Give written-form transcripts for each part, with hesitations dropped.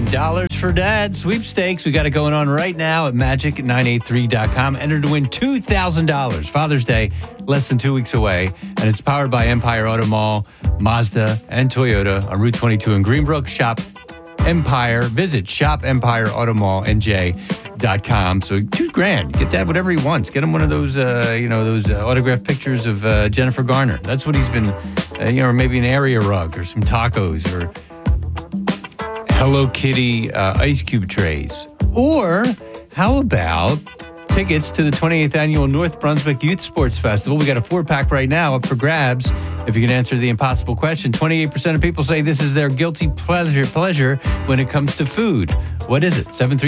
$1,000 for Dad sweepstakes. We got it going on right now at magic983.com. Enter to win $2,000. Father's Day, less than 2 weeks away. And it's powered by Empire Auto Mall, Mazda, and Toyota on Route 22 in Greenbrook. Shop Empire. Visit shopempireautomallnj.com. So $2,000. Get Dad whatever he wants. Get him one of those, those autographed pictures of Jennifer Garner. That's what he's been, or maybe an area rug or some tacos or Hello Kitty ice cube trays. Or how about tickets to the 28th annual North Brunswick Youth Sports Festival? We got a 4-pack right now up for grabs. If you can answer the impossible question, 28% of people say this is their guilty pleasure when it comes to food. What is it?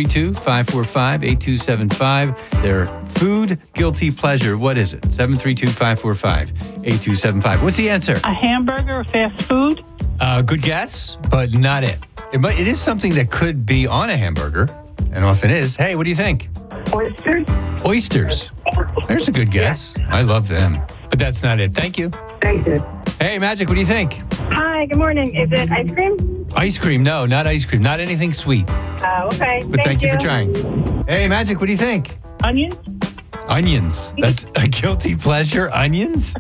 732-545-8275. Their food guilty pleasure. What is it? 732-545-8275. What's the answer? A hamburger or fast food? Good guess, but not it. It is something that could be on a hamburger, and often is. Hey, what do you think? Oysters? Oysters. There's a good guess. I love them. But that's not it. Thank you. Thank you. Hey, Magic, what do you think? Hi, good morning. Is it ice cream? Ice cream. No, not ice cream. Not anything sweet. Okay. But thank you for trying. Hey, Magic, what do you think? Onions? Onions. That's a guilty pleasure? Onions?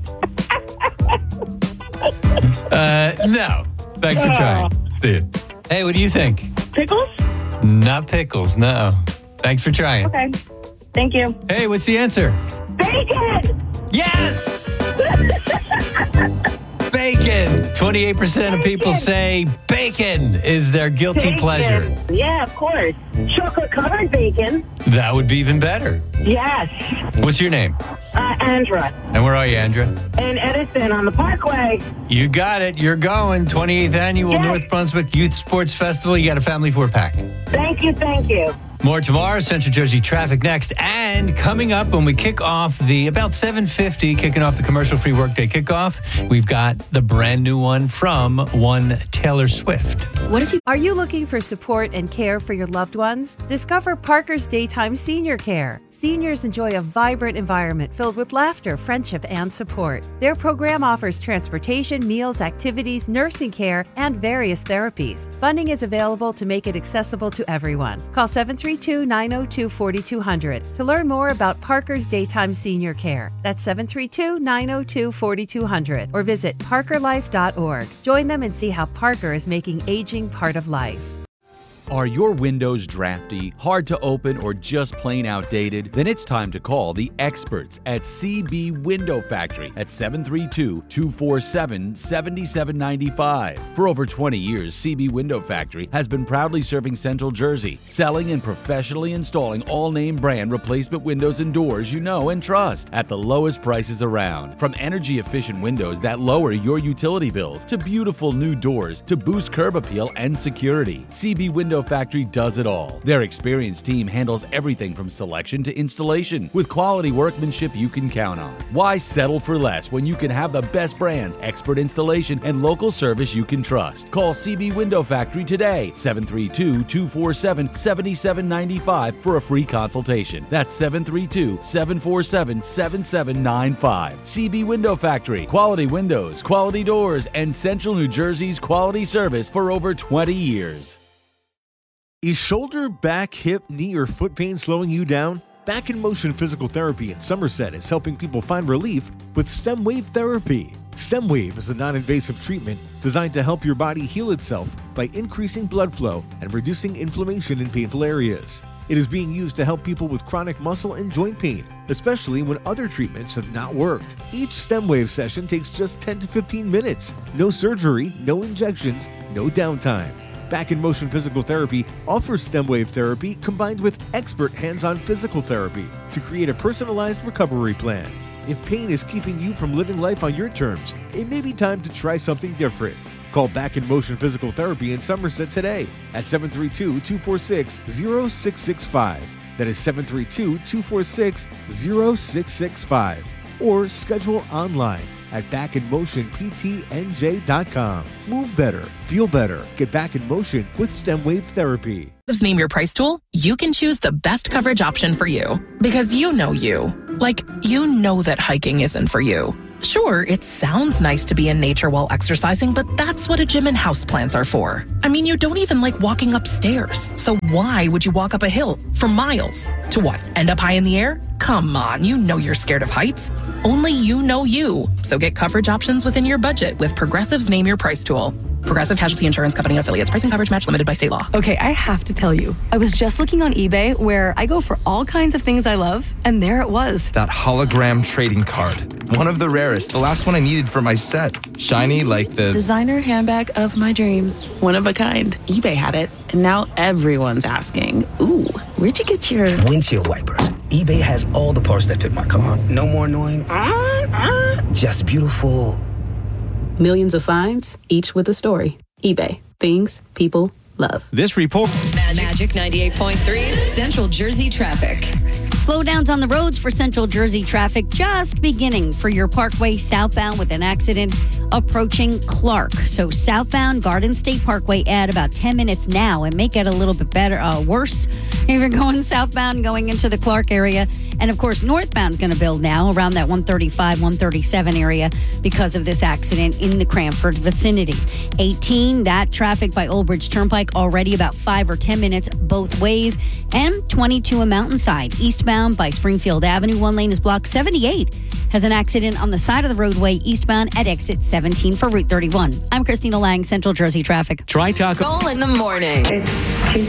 No. Thanks for trying. See you. Hey, what do you think? Pickles? Not pickles, no. Thanks for trying. Okay. Thank you. Hey, what's the answer? Bacon! Yes! Bacon. 28% of people say bacon is their guilty pleasure. Yeah, of course. Chocolate-covered bacon. That would be even better. Yes. What's your name? Andra. And where are you, Andra? In Edison on the Parkway. You got it. You're going. 28th Annual Yes. North Brunswick Youth Sports Festival. You got a family 4-pack. Thank you, thank you. More tomorrow. Central Jersey traffic next. And coming up when we kick off about 7:50, kicking off the commercial-free workday kickoff, we've got the brand new one from one Taylor Swift. Are you looking for support and care for your loved ones? Discover Parker's Daytime Senior Care. Seniors enjoy a vibrant environment filled with laughter, friendship, and support. Their program offers transportation, meals, activities, nursing care, and various therapies. Funding is available to make it accessible to everyone. Call 732-902-4200 to learn more about Parker's Daytime Senior Care. That's 732-902-4200 or visit parkerlife.org. Join them and see how Parker is making aging part of life. Are your windows drafty, hard to open, or just plain outdated? Then it's time to call the experts at CB Window Factory at 732-247-7795. For over 20 years, CB Window Factory has been proudly serving Central Jersey, selling and professionally installing all-name brand replacement windows and doors you know and trust at the lowest prices around. From energy-efficient windows that lower your utility bills to beautiful new doors to boost curb appeal and security, CB Window Factory does it all. Their experienced team handles everything from selection to installation with quality workmanship you can count on. Why settle for less when you can have the best brands, expert installation, and local service you can trust? Call CB Window Factory today, 732-247-7795 for a free consultation. That's 732-747-7795. CB Window Factory. Quality windows, quality doors, and Central New Jersey's quality service for over 20 years. Is shoulder, back, hip, knee, or foot pain slowing you down? Back in Motion Physical Therapy in Somerset is helping people find relief with STEM Wave Therapy. STEM Wave is a non-invasive treatment designed to help your body heal itself by increasing blood flow and reducing inflammation in painful areas. It is being used to help people with chronic muscle and joint pain, especially when other treatments have not worked. Each STEM Wave session takes just 10 to 15 minutes. No surgery, no injections, no downtime. Back in Motion Physical Therapy offers STEM Wave Therapy combined with expert hands-on physical therapy to create a personalized recovery plan. If pain is keeping you from living life on your terms, it may be time to try something different. Call Back in Motion Physical Therapy in Somerset today at 732-246-0665. That is 732-246-0665. Or schedule online at backinmotionptnj.com. Move better, feel better, get back in motion with STEM Wave Therapy. Name Your Price tool, you can choose the best coverage option for you. Because you know you. Like, you know that hiking isn't for you. Sure, it sounds nice to be in nature while exercising, but that's what a gym and houseplants are for. I mean, you don't even like walking upstairs. So why would you walk up a hill for miles? To what? End up high in the air? Come on, you know you're scared of heights. Only you know you. So get coverage options within your budget with Progressive's Name Your Price tool. Progressive Casualty Insurance Company and affiliates. Pricing coverage match limited by state law. Okay, I have to tell you, I was just looking on eBay where I go for all kinds of things I love, and there it was. That hologram trading card. One of the rarest. The last one I needed for my set. Shiny like the designer handbag of my dreams. One of a kind. eBay had it, and now everyone's asking, ooh, where'd you get your windshield wipers? eBay has all the parts that fit my car. No more annoying. Just beautiful. Millions of finds, each with a story. eBay. Things people love. This report. Magic 98.3 Central Jersey traffic. Slowdowns on the roads for Central Jersey traffic just beginning for your Parkway southbound with an accident approaching Clark. So southbound Garden State Parkway at about 10 minutes now. It may get a little bit worse if you're going southbound going into the Clark area. And of course, northbound is going to build now around that 135, 137 area because of this accident in the Cranford vicinity. 18, that traffic by Old Bridge Turnpike already about 5 or 10 minutes both ways. And 22 a Mountainside, eastbound by Springfield Avenue. One lane is blocked. 78 has an accident on the side of the roadway eastbound at exit 17 for Route 31. I'm Christina Lang, Central Jersey traffic. Try Taco. Roll in the morning. It's cheese